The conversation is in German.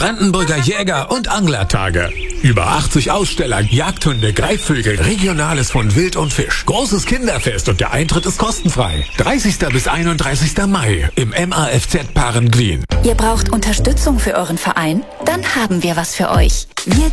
Brandenburger Jäger- und Anglertage. Über 80 Aussteller, Jagdhunde, Greifvögel, Regionales von Wild und Fisch. Großes Kinderfest und der Eintritt ist kostenfrei. 30. bis 31. Mai im MAFZ Parenglien. Ihr braucht Unterstützung für euren Verein? Dann haben wir was für euch. Wir